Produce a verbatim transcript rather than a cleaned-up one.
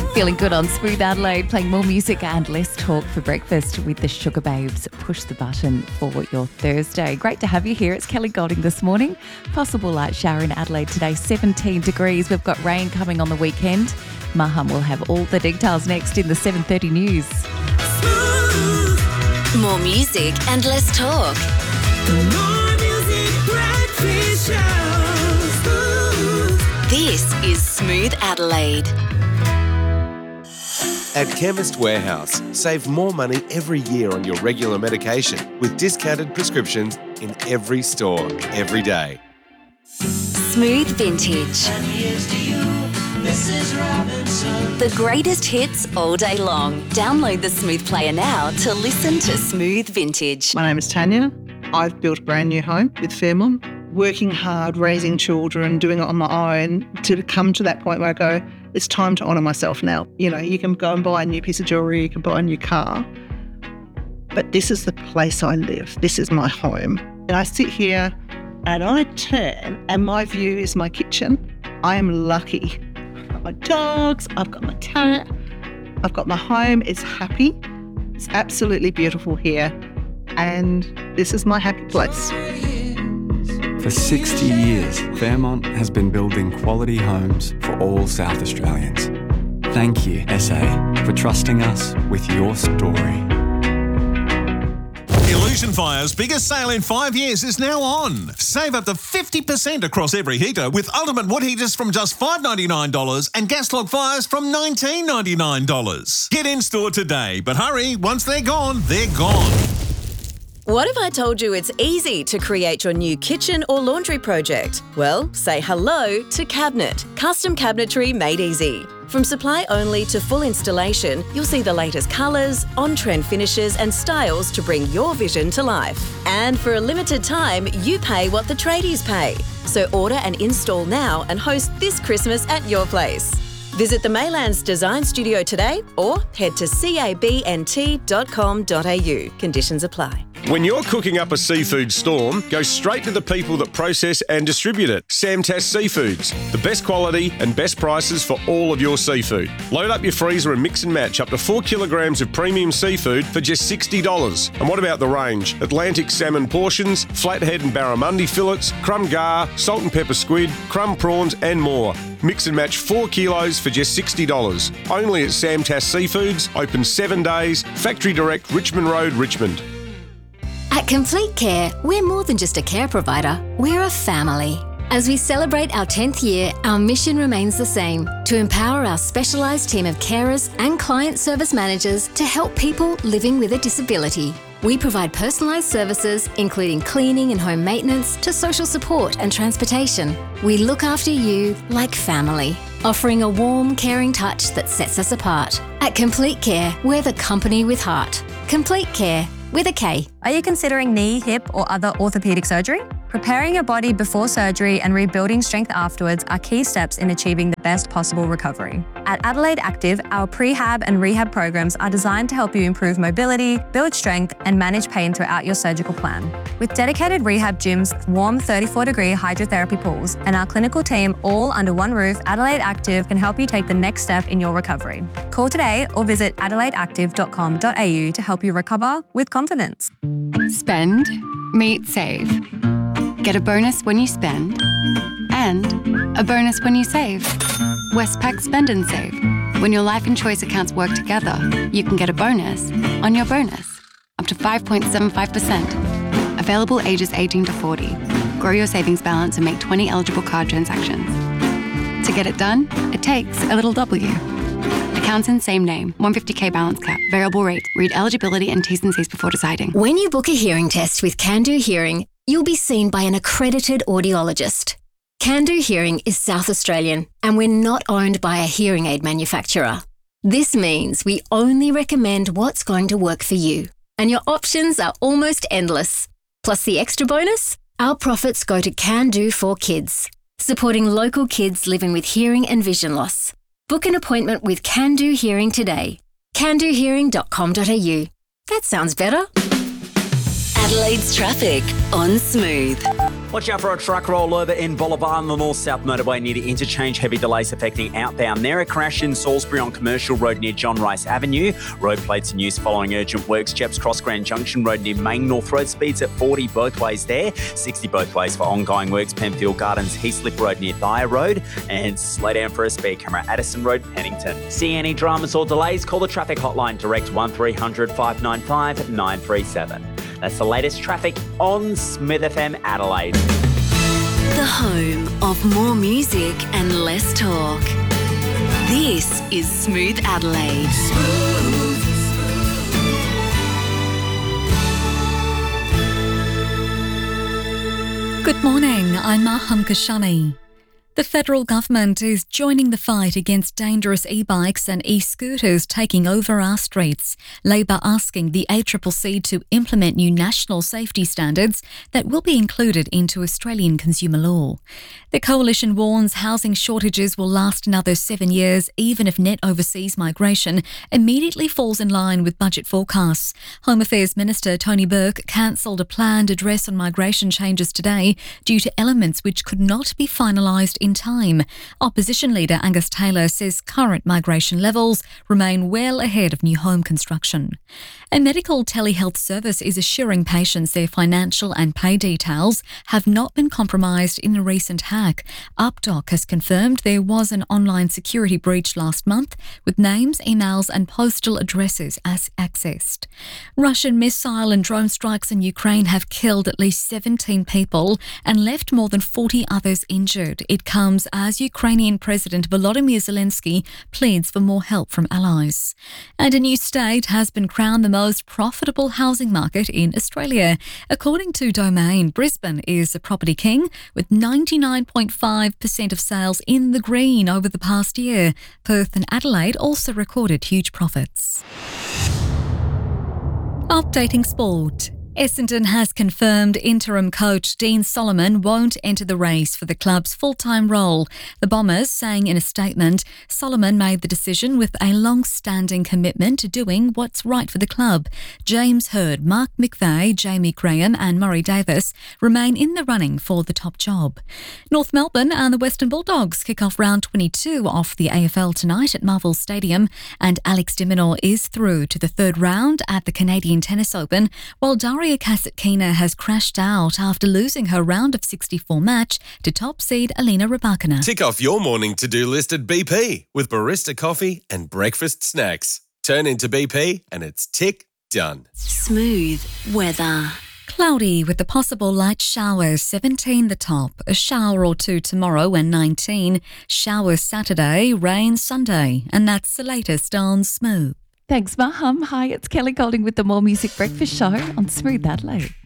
Feeling good on Smooth Adelaide, playing more music and less talk for breakfast with the Sugar Babes. Push the button for your Thursday. Great to have you here. It's Kelly Golding this morning. Possible light shower in Adelaide today, seventeen degrees. We've got rain coming on the weekend. Maham will have all the details next in the seven thirty news. More music and less talk. More music, breakfast show. This is Smooth Adelaide. At Chemist Warehouse, save more money every year on your regular medication with discounted prescriptions in every store, every day. Smooth Vintage. And here's to you, Missus Robinson. The greatest hits all day long. Download the Smooth Player now to listen to Smooth Vintage. My name is Tanya. I've built a brand new home with Fairmont, working hard, raising children, doing it on my own to come to that point where I go, it's time to honour myself now. You know, you can go and buy a new piece of jewellery, you can buy a new car, but this is the place I live. This is my home. And I sit here and I turn and my view is my kitchen. I am lucky. I've got my dogs, I've got my cat, I've got my home. It's happy. It's absolutely beautiful here. And this is my happy place. For sixty years, Fairmont has been building quality homes for all South Australians. Thank you, S A, for trusting us with your story. Illusion Fire's biggest sale in five years is now on. Save up to fifty percent across every heater with ultimate wood heaters from just five dollars ninety-nine dollars and gas log fires from nineteen dollars ninety-nine. Get in store today, but hurry, once they're gone, they're gone. What if I told you it's easy to create your new kitchen or laundry project? Well, say hello to Cabinet, custom cabinetry made easy. From supply only to full installation, you'll see the latest colours, on-trend finishes and styles to bring your vision to life. And for a limited time, you pay what the tradies pay. So order and install now and host this Christmas at your place. Visit the Maylands Design Studio today or head to cabnt dot com dot a u. Conditions apply. When you're cooking up a seafood storm, go straight to the people that process and distribute it. Samtas Seafoods, the best quality and best prices for all of your seafood. Load up your freezer and mix and match up to four kilograms of premium seafood for just sixty dollars. And what about the range? Atlantic salmon portions, flathead and barramundi fillets, crumb gar, salt and pepper squid, crumb prawns and more. Mix and match four kilos for just sixty dollars. Only at Samtas Seafoods, open seven days, Factory Direct, Richmond Road, Richmond. At Complete Care, we're more than just a care provider, we're a family. As we celebrate our tenth year, our mission remains the same, to empower our specialised team of carers and client service managers to help people living with a disability. We provide personalised services, including cleaning and home maintenance, to social support and transportation. We look after you like family, offering a warm, caring touch that sets us apart. At Complete Care, we're the company with heart. Complete Care, with a K. Are you considering knee, hip or other orthopaedic surgery? Preparing your body before surgery and rebuilding strength afterwards are key steps in achieving the best possible recovery. At Adelaide Active, our prehab and rehab programs are designed to help you improve mobility, build strength and manage pain throughout your surgical plan. With dedicated rehab gyms, warm thirty-four degree hydrotherapy pools and our clinical team all under one roof, Adelaide Active can help you take the next step in your recovery. Call today or visit adelaide active dot com dot a u to help you recover with confidence. Spend, meet, save. Get a bonus when you spend and a bonus when you save. Westpac Spend and Save. When your life and choice accounts work together, you can get a bonus on your bonus, up to five point seven five percent. Available ages eighteen to forty. Grow your savings balance and make twenty eligible card transactions. To get it done, it takes a little W. Accounts in same name, one hundred fifty k balance cap, variable rate. Read eligibility and T's and C's before deciding. When you book a hearing test with Can Do Hearing, you'll be seen by an accredited audiologist. Can Do Hearing is South Australian, and we're not owned by a hearing aid manufacturer. This means we only recommend what's going to work for you, and your options are almost endless. Plus the extra bonus, our profits go to Can Do for Kids, supporting local kids living with hearing and vision loss. Book an appointment with Can Do Hearing today. can do hearing dot com dot a u. That sounds better. Adelaide's traffic on Smooth. Watch out for a truck rollover in Boulevard on the north-south motorway near the interchange. Heavy delays affecting outbound there. A crash in Salisbury on Commercial Road near John Rice Avenue. Road plates in use following urgent works. Jeps Cross Grand Junction Road near Main North Road. Speeds at forty both ways there. sixty both ways for ongoing works. Penfield Gardens, Heathslip Road near Dyer Road. And slow down for a speed camera. Addison Road, Pennington. See any dramas or delays? Call the traffic hotline direct one three hundred five nine five nine three seven. That's the latest traffic on Smooth F M Adelaide. The home of more music and less talk. This is Smooth Adelaide. Smooth. Good morning, I'm Maham Kashani. The federal government is joining the fight against dangerous e-bikes and e-scooters taking over our streets. Labor asking the A C C C to implement new national safety standards that will be included into Australian consumer law. The coalition warns housing shortages will last another seven years, even if net overseas migration immediately falls in line with budget forecasts. Home Affairs Minister Tony Burke cancelled a planned address on migration changes today due to elements which could not be finalised in time. Opposition leader Angus Taylor says current migration levels remain well ahead of new home construction. A medical telehealth service is assuring patients their financial and pay details have not been compromised in a recent hack. UpDoc has confirmed there was an online security breach last month with names, emails and postal addresses as accessed. Russian missile and drone strikes in Ukraine have killed at least seventeen people and left more than forty others injured. It comes as Ukrainian President Volodymyr Zelensky pleads for more help from allies. And a new state has been crowned the most profitable housing market in Australia. According to Domain, Brisbane is the property king with ninety-nine point five percent of sales in the green over the past year. Perth and Adelaide also recorded huge profits. Updating sport. Essendon has confirmed interim coach Dean Solomon won't enter the race for the club's full-time role. The Bombers saying in a statement, Solomon made the decision with a long-standing commitment to doing what's right for the club. James Hird, Mark McVeigh, Jamie Graham and Murray Davis remain in the running for the top job. North Melbourne and the Western Bulldogs kick off round twenty-two of the A F L tonight at Marvel Stadium, and Alex de Minaur is through to the third round at the Canadian Tennis Open, while Daria Kasatkina has crashed out after losing her round of sixty-four match to top seed Alina Rybakina. Tick off your morning to-do list at B P with barista coffee and breakfast snacks. Turn into B P and it's tick done. Smooth weather. Cloudy with the possible light showers, seventeen the top. A shower or two tomorrow and nineteen. Showers Saturday, rain Sunday. And that's the latest on Smooth. Thanks, Maham. Hi, it's Kelly Golding with the More Music Breakfast Show on Smooth Adelaide.